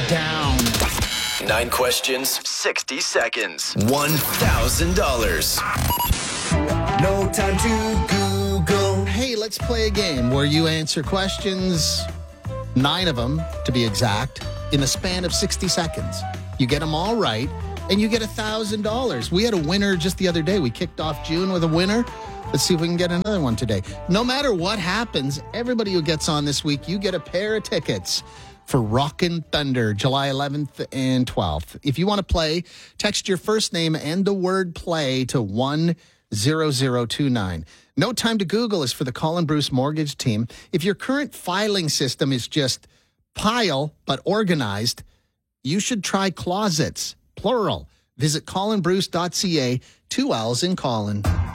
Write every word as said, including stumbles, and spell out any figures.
down. Nine questions, sixty seconds, one thousand dollars. No time to Google. Hey, let's play a game where you answer questions, nine of them to be exact, in the span of sixty seconds. You get them all right, and you get one thousand dollars. We had a winner just the other day. We kicked off June with a winner. Let's see if we can get another one today. No matter what happens, everybody who gets on this week, you get a pair of tickets for Rockin' Thunder, July eleventh and twelfth. If you want to play, text your first name and the word play to one zero zero two nine. No Time to Google is for the Colin Bruce Mortgage Team. If your current filing system is just pile but organized, you should try Closets, plural. Visit colin bruce dot c a, two L's in Colin.